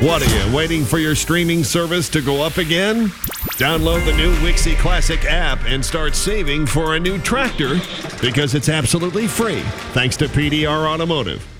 What are you, waiting for your streaming service to go up again? Download the new Wixie Classic app and start saving for a new tractor because it's absolutely free thanks to PDR Automotive.